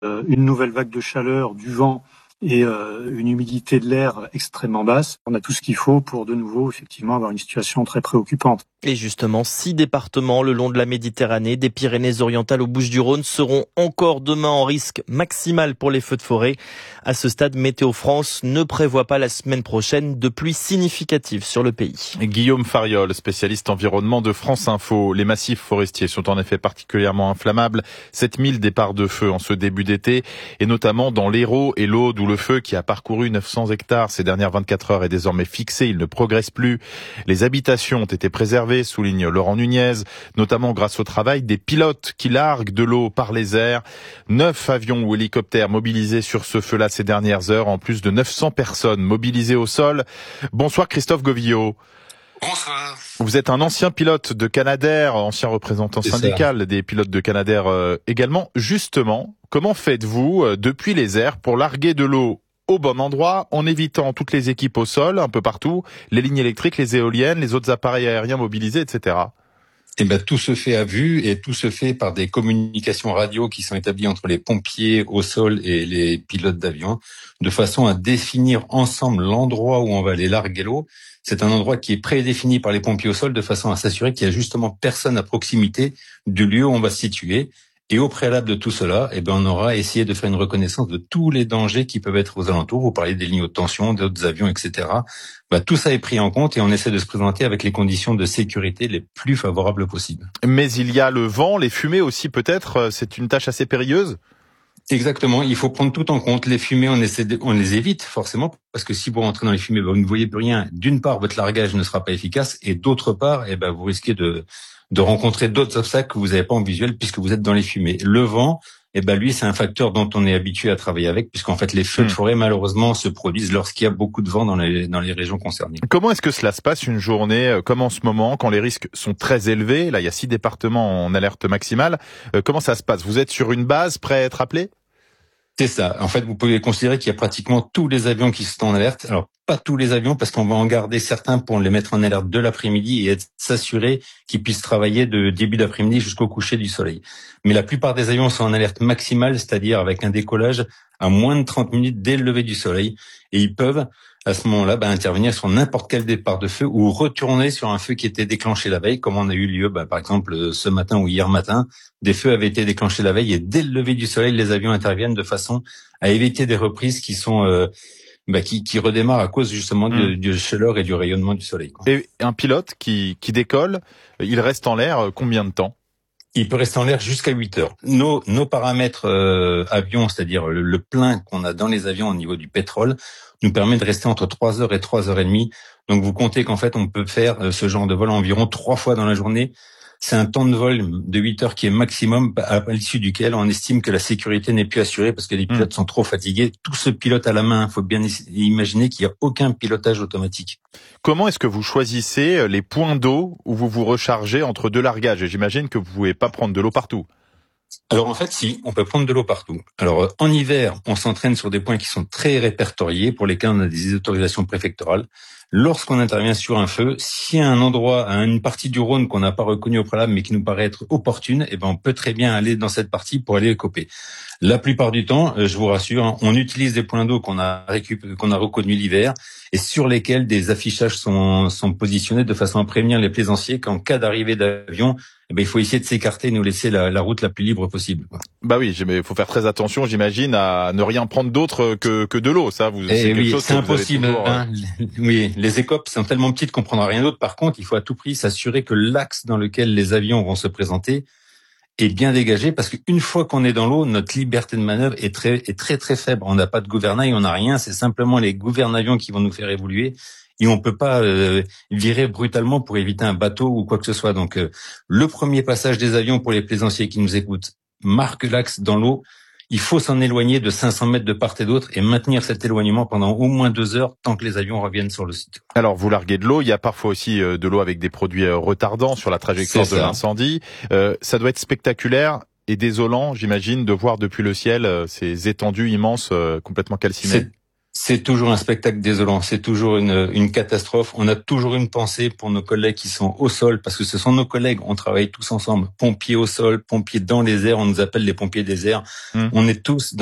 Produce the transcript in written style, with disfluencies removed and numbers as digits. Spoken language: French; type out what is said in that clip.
une nouvelle vague de chaleur, du vent et une humidité de l'air extrêmement basse. On a tout ce qu'il faut pour de nouveau effectivement avoir une situation très préoccupante. Et justement, 6 départements le long de la Méditerranée, des Pyrénées-Orientales aux Bouches-du-Rhône, seront encore demain en risque maximal pour les feux de forêt. À ce stade, Météo France ne prévoit pas la semaine prochaine de pluies significatives sur le pays. Guillaume Fariol, spécialiste environnement de France Info. Les massifs forestiers sont en effet particulièrement inflammables. 7000 départs de feu en ce début d'été, et notamment dans l'Hérault et l'Aude, où le feu qui a parcouru 900 hectares ces dernières 24 heures est désormais fixé. Il ne progresse plus. Les habitations ont été préservées, souligne Laurent Nunez, notamment grâce au travail des pilotes qui larguent de l'eau par les airs. 9 avions ou hélicoptères mobilisés sur ce feu-là ces dernières heures, en plus de 900 personnes mobilisées au sol. Bonsoir Christophe Govillot. Bonsoir. Vous êtes un ancien pilote de Canadair, ancien représentant syndical des pilotes de Canadair également. Justement, comment faites-vous depuis les airs pour larguer de l'eau au bon endroit, en évitant toutes les équipes au sol, un peu partout, les lignes électriques, les éoliennes, les autres appareils aériens mobilisés, etc. Tout se fait à vue et tout se fait par des communications radio qui sont établies entre les pompiers au sol et les pilotes d'avion, de façon à définir ensemble l'endroit où on va aller larguer l'eau. C'est un endroit qui est prédéfini par les pompiers au sol de façon à s'assurer qu'il y a justement personne à proximité du lieu où on va se situer. Et au préalable de tout cela, on aura essayé de faire une reconnaissance de tous les dangers qui peuvent être aux alentours. Vous parlez des lignes haute tension, d'autres avions, etc. Tout ça est pris en compte et on essaie de se présenter avec les conditions de sécurité les plus favorables possibles. Mais il y a le vent, les fumées aussi peut-être, c'est une tâche assez périlleuse. Exactement, il faut prendre tout en compte. Les fumées, on les évite forcément, parce que si vous rentrez dans les fumées, vous ne voyez plus rien. D'une part, votre largage ne sera pas efficace, et d'autre part, vous risquez de rencontrer d'autres obstacles que vous n'avez pas en visuel puisque vous êtes dans les fumées. Le vent, lui, c'est un facteur dont on est habitué à travailler avec, puisqu'en fait, les feux de forêt, malheureusement, se produisent lorsqu'il y a beaucoup de vent dans les régions concernées. Comment est-ce que cela se passe une journée comme en ce moment, quand les risques sont très élevés? Là, il y a 6 départements en alerte maximale. Comment ça se passe? Vous êtes sur une base, prêt à être appelé? C'est ça. En fait, vous pouvez considérer qu'il y a pratiquement tous les avions qui sont en alerte. Alors, pas tous les avions, parce qu'on va en garder certains pour les mettre en alerte de l'après-midi et s'assurer qu'ils puissent travailler de début d'après-midi jusqu'au coucher du soleil. Mais la plupart des avions sont en alerte maximale, c'est-à-dire avec un décollage à moins de 30 minutes dès le lever du soleil. Et ils peuvent, à ce moment-là, intervenir sur n'importe quel départ de feu ou retourner sur un feu qui était déclenché la veille, comme on a eu lieu, par exemple, ce matin ou hier matin. Des feux avaient été déclenchés la veille et dès le lever du soleil, les avions interviennent de façon à éviter des reprises qui sont qui redémarrent à cause justement de chaleur et du rayonnement du soleil. Et un pilote qui décolle, il reste en l'air combien de temps? Il peut rester en l'air jusqu'à 8 heures. Nos paramètres avions, c'est-à-dire le plein qu'on a dans les avions au niveau du pétrole, nous permet de rester entre 3 heures et 3 heures et demie. Donc vous comptez qu'en fait on peut faire ce genre de vol environ 3 fois dans la journée. C'est un temps de vol de 8 heures qui est maximum, à l'issue duquel on estime que la sécurité n'est plus assurée parce que les pilotes sont trop fatigués. Tout se pilote à la main. Il faut bien imaginer qu'il n'y a aucun pilotage automatique. Comment est-ce que vous choisissez les points d'eau où vous vous rechargez entre deux largages? Et j'imagine que vous ne pouvez pas prendre de l'eau partout. Alors en fait, si, on peut prendre de l'eau partout. Alors en hiver, on s'entraîne sur des points qui sont très répertoriés, pour lesquels on a des autorisations préfectorales. Lorsqu'on intervient sur un feu, s'il y a un endroit, une partie du Rhône qu'on n'a pas reconnue au préalable, mais qui nous paraît être opportune, on peut très bien aller dans cette partie pour aller les coper. La plupart du temps, je vous rassure, on utilise des points d'eau qu'on a reconnus l'hiver et sur lesquels des affichages sont positionnés de façon à prévenir les plaisanciers qu'en cas d'arrivée d'avion, il faut essayer de s'écarter et nous laisser la route la plus libre possible. Oui, mais il faut faire très attention, j'imagine, à ne rien prendre d'autre que de l'eau. Ça, c'est impossible. Oui, les écopes sont tellement petites qu'on prendra rien d'autre. Par contre, il faut à tout prix s'assurer que l'axe dans lequel les avions vont se présenter est bien dégagé, parce qu'une fois qu'on est dans l'eau, notre liberté de manœuvre est très très faible. On n'a pas de gouvernail, on n'a rien. C'est simplement les gouvernails qui vont nous faire évoluer. Et on peut pas virer brutalement pour éviter un bateau ou quoi que ce soit. Donc, le premier passage des avions pour les plaisanciers qui nous écoutent marque l'axe dans l'eau. Il faut s'en éloigner de 500 mètres de part et d'autre et maintenir cet éloignement pendant au moins 2 heures tant que les avions reviennent sur le site. Alors, vous larguez de l'eau. Il y a parfois aussi de l'eau avec des produits retardants sur la trajectoire de l'incendie. Ça doit être spectaculaire et désolant, j'imagine, de voir depuis le ciel ces étendues immenses complètement calcinées. C'est toujours un spectacle désolant, c'est toujours une catastrophe. On a toujours une pensée pour nos collègues qui sont au sol, parce que ce sont nos collègues, on travaille tous ensemble. Pompiers au sol, pompiers dans les airs, on nous appelle les pompiers des airs. On est tous